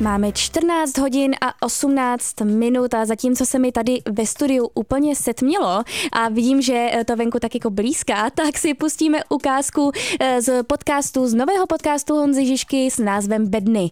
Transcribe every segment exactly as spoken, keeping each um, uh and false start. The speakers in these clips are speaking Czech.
Máme čtrnáct hodin a osmnáct minut a zatímco se mi tady ve studiu úplně setmělo a vidím, že to venku tak jako blízká, tak si pustíme ukázku z podcastu, z nového podcastu Honzy Žižky s názvem Bedny.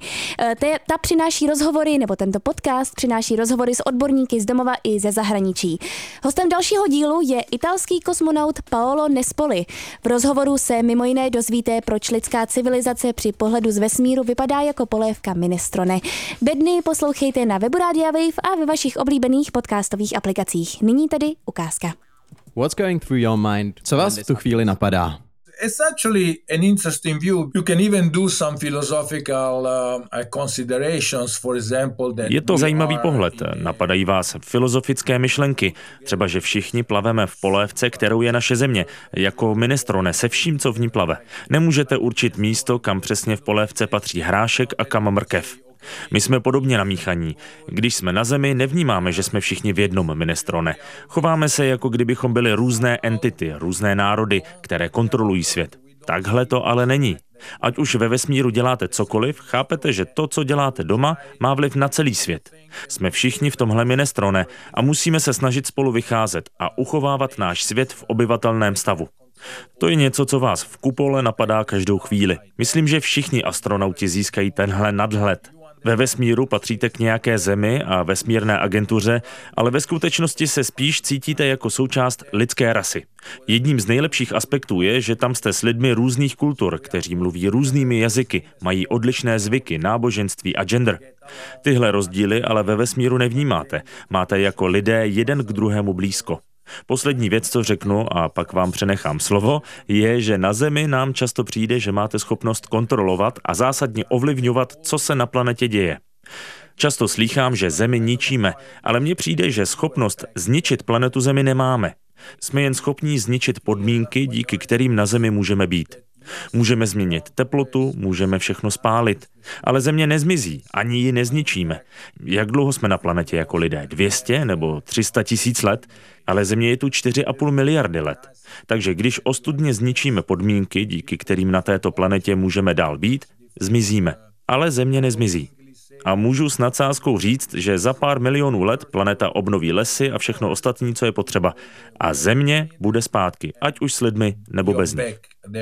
Ta přináší rozhovory, nebo tento podcast přináší rozhovory s odborníky z domova i ze zahraničí. Hostem dalšího dílu je italský kosmonaut Paolo Nespoli. V rozhovoru se mimo jiné dozvíte, proč lidská civilizace při pohledu z vesmíru vypadá jako polévka minestrone. Bedny poslouchejte na webu Rádia Wave a ve vašich oblíbených podcastových aplikacích. Nyní tedy ukázka. What's going through your mind? Co vás v tu chvíli napadá? It's actually an interesting view. You can even do some philosophical uh, considerations, for example, that je to zajímavý pohled. Napadají vás filozofické myšlenky, třeba že všichni plaveme v polévce, kterou je naše země, jako minestrone se vším, co v ní plave. Nemůžete určit místo, kam přesně v polévce patří hrášek a kam mrkev. My jsme podobně namíchaní. Když jsme na zemi, nevnímáme, že jsme všichni v jednom minestrone. Chováme se, jako kdybychom byli různé entity, různé národy, které kontrolují svět. Takhle to ale není. Ať už ve vesmíru děláte cokoliv, chápete, že to, co děláte doma, má vliv na celý svět. Jsme všichni v tomhle minestrone a musíme se snažit spolu vycházet a uchovávat náš svět v obyvatelném stavu. To je něco, co vás v kupole napadá každou chvíli. Myslím, že všichni astronauti získají tenhle nadhled. Ve vesmíru patříte k nějaké zemi a vesmírné agentuře, ale ve skutečnosti se spíš cítíte jako součást lidské rasy. Jedním z nejlepších aspektů je, že tam jste s lidmi různých kultur, kteří mluví různými jazyky, mají odlišné zvyky, náboženství a gender. Tyhle rozdíly ale ve vesmíru nevnímáte. Máte jako lidé jeden k druhému blízko. Poslední věc, co řeknu, a pak vám přenechám slovo, je, že na Zemi nám často přijde, že máte schopnost kontrolovat a zásadně ovlivňovat, co se na planetě děje. Často slýchám, že Zemi ničíme, ale mně přijde, že schopnost zničit planetu Zemi nemáme. Jsme jen schopní zničit podmínky, díky kterým na Zemi můžeme být. Můžeme změnit teplotu, můžeme všechno spálit, ale Země nezmizí, ani ji nezničíme. Jak dlouho jsme na planetě jako lidé? dvě stě nebo tři sta tisíc let? Ale Země je tu čtyři a půl miliardy let. Takže když ostudně zničíme podmínky, díky kterým na této planetě můžeme dál být, zmizíme. Ale Země nezmizí. A můžu s nadsázkou říct, že za pár milionů let planeta obnoví lesy a všechno ostatní, co je potřeba. A Země bude zpátky, ať už s lidmi nebo bez nich.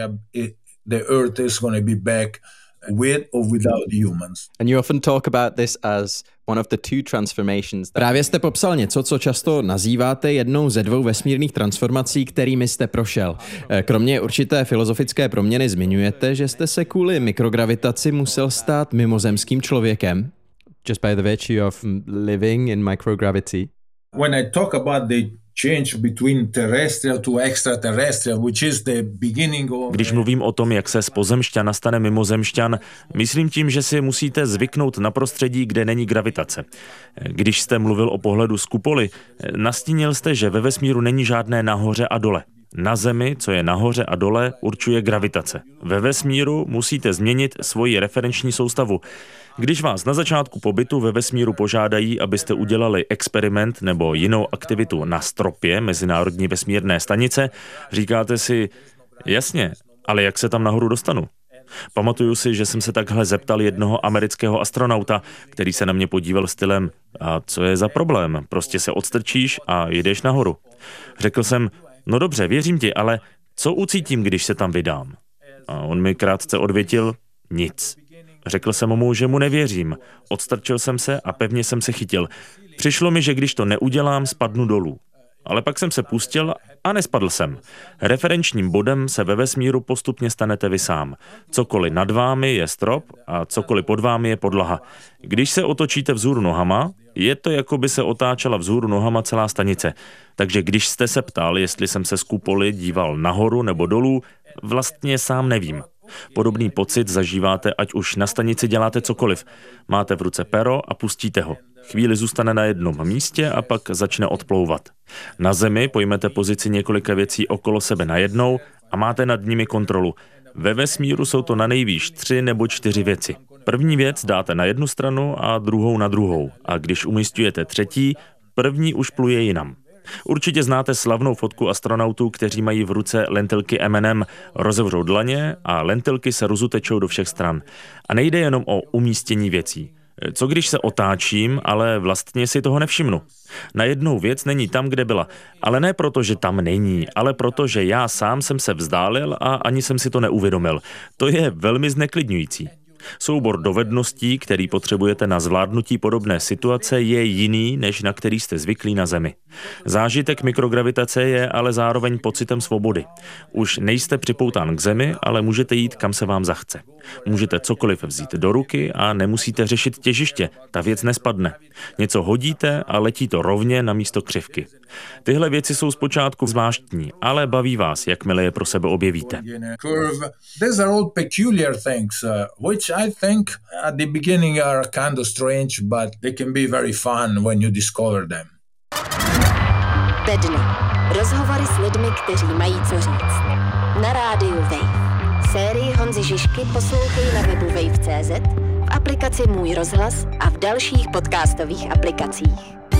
And you often talk about this as one of the two transformations. Právě jste popsal něco, co často nazýváte jednou ze dvou vesmírných transformací, kterými jste prošel. Kromě určité filozofické proměny zmiňujete, že jste se kvůli mikrogravitaci musel stát mimozemským člověkem. Just by the virtue of living in microgravity. When I talk about the change between terrestrial to extraterrestrial, which is the beginning of... Když mluvím o tom, jak se z pozemšťana stane mimozemšťan, myslím tím, že si musíte zvyknout na prostředí, kde není gravitace. Když jste mluvil o pohledu z kupoly, nastínil jste, že ve vesmíru není žádné nahoře a dole. Na Zemi, co je nahoře a dole, určuje gravitace. Ve vesmíru musíte změnit svoji referenční soustavu. Když vás na začátku pobytu ve vesmíru požádají, abyste udělali experiment nebo jinou aktivitu na stropě Mezinárodní vesmírné stanice, říkáte si, jasně, ale jak se tam nahoru dostanu? Pamatuju si, že jsem se takhle zeptal jednoho amerického astronauta, který se na mě podíval stylem, a co je za problém, prostě se odstrčíš a jedeš nahoru. Řekl jsem, no dobře, věřím ti, ale co ucítím, když se tam vydám? A on mi krátce odvětil, nic. Řekl jsem mu, že mu nevěřím. Odstrčil jsem se a pevně jsem se chytil. Přišlo mi, že když to neudělám, spadnu dolů. Ale pak jsem se pustil a nespadl jsem. Referenčním bodem se ve vesmíru postupně stanete vy sám. Cokoliv nad vámi je strop a cokoliv pod vámi je podlaha. Když se otočíte vzhůru nohama, je to, jako by se otáčela vzhůru nohama celá stanice. Takže když jste se ptal, jestli jsem se z kupoly díval nahoru nebo dolů, vlastně sám nevím. Podobný pocit zažíváte, ať už na stanici děláte cokoliv. Máte v ruce pero a pustíte ho. Chvíli zůstane na jednom místě a pak začne odplouvat. Na Zemi pojmete pozici několika věcí okolo sebe najednou a máte nad nimi kontrolu. Ve vesmíru jsou to na nejvýš tři nebo čtyři věci. První věc dáte na jednu stranu a druhou na druhou. A když umístujete třetí, první už pluje jinam. Určitě znáte slavnou fotku astronautů, kteří mají v ruce lentilky M and M, rozevřou dlaně a lentilky se rozutečou do všech stran. A nejde jenom o umístění věcí. Co když se otáčím, ale vlastně si toho nevšimnu? Najednou věc není tam, kde byla. Ale ne proto, že tam není, ale proto, že já sám jsem se vzdálil a ani jsem si to neuvědomil. To je velmi zneklidňující. Soubor dovedností, který potřebujete na zvládnutí podobné situace, je jiný, než na který jste zvyklí na Zemi. Zážitek mikrogravitace je ale zároveň pocitem svobody. Už nejste připoután k Zemi, ale můžete jít, kam se vám zachce. Můžete cokoliv vzít do ruky a nemusíte řešit těžiště, ta věc nespadne. Něco hodíte a letí to rovně na místo křivky. Tyhle věci jsou zpočátku zvláštní, ale baví vás, jakmile je pro sebe objevíte. These are all peculiar things, uh, which I think at the beginning are kind of strange, but they can be very fun when you discover them. Bedny. Rozhovory s lidmi, kteří mají co říct. Na rádiu Wave. Sérii Honzy Žižky poslouchej na webu wave tečka cé zet, v aplikaci Můj rozhlas a v dalších podcastových aplikacích.